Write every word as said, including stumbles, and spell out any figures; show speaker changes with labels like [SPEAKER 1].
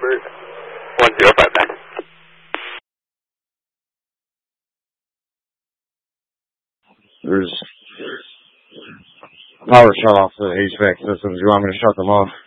[SPEAKER 1] number one zero five nine.
[SPEAKER 2] There's power shut off to the H V A C systems. You want me to shut them off?